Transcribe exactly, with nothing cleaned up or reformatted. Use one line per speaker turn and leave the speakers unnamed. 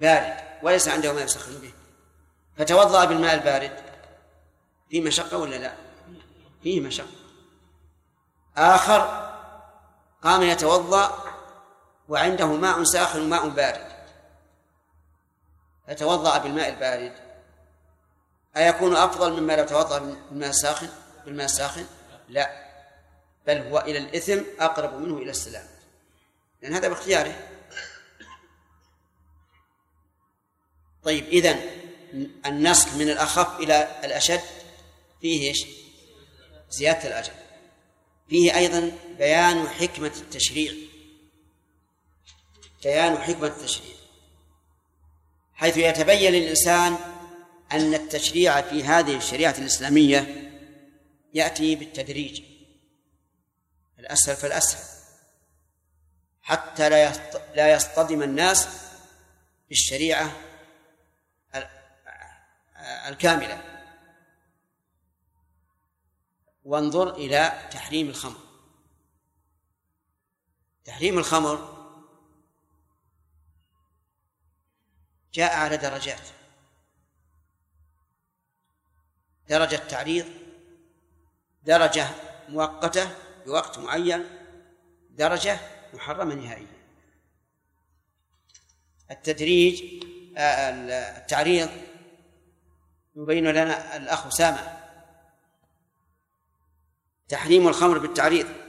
بارد وليس عنده ما يسخن به فتوضأ بالماء البارد، فيه مشقة ولا لا؟ فيه مشقة. آخر قام يتوضأ وعنده ماء ساخن وماء بارد فتوضأ بالماء البارد، أيكون أفضل مما لو توضأ بالماء الساخن بالماء الساخن؟ لا، بل هو إلى الإثم أقرب منه إلى السلام، لأن هذا باختياره. طيب، إذن النسخ من الأخف إلى الأشد فيه إيش؟ زيادة الأجر. فيه أيضا بيان حكمة التشريع، بيان حكمة التشريع حيث يتبين للإنسان أن التشريع في هذه الشريعة الإسلامية يأتي بالتدريج، الأسهل فالأسهل، حتى لا يصطدم الناس بالشريعة الكاملة. وانظر إلى تحريم الخمر. تحريم الخمر جاء على درجات: درجة تعريض، درجة مؤقتة بوقت معين، درجة محرمة نهائيا. التدريج التعريض يبين لنا الأخ أسامة. تحريم الخمر بالتعريض